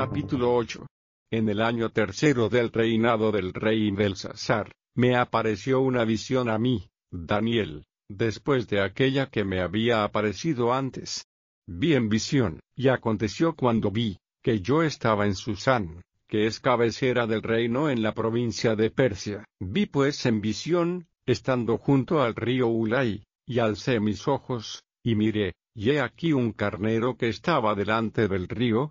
Capítulo 8. En el año tercero del reinado del rey Belsasar, me apareció una visión a mí, Daniel, después de aquella que me había aparecido antes. Vi en visión, y aconteció cuando vi, que yo estaba en Susán, que es cabecera del reino en la provincia de Persia. Vi pues en visión, estando junto al río Ulai, y alcé mis ojos, y miré, y he aquí un carnero que estaba delante del río,